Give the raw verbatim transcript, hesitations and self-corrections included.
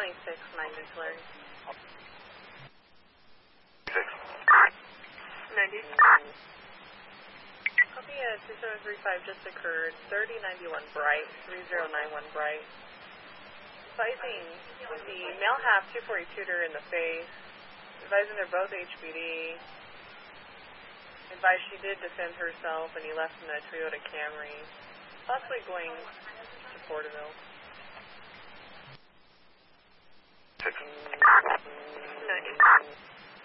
twenty-six, nine Distillery. six. ninety. Copy a two seven three five just occurred, thirty ninety-one Bright, three zero nine one Bright. Advising the male half two forty Tudor in the face. Advising they're both H B D. Advised she did defend herself and he left in a Toyota Camry. Possibly going to Porterville. six. ninety.